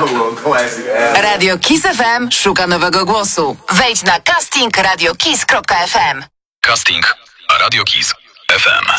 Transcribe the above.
Radio Kiss FM szuka nowego głosu. Wejdź na casting radiokiss.fm. Casting Radio Kiss FM.